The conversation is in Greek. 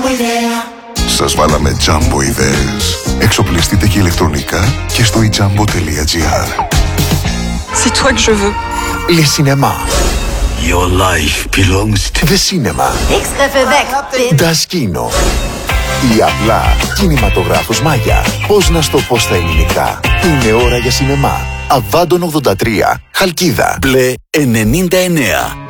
Σας βάλαμε Jumbo ιδέες. Εξοπλιστείτε και ηλεκτρονικά και στο ijambo.gr. C'est toi que je veux. Le cinéma. Your life belongs to The cinema. Das Kino. Ή απλά κινηματογράφος Μάγια. Πώς να στο πω στα ελληνικά. Είναι ώρα για σινεμά. Αβάντων 83. Χαλκίδα. Μπλε 99.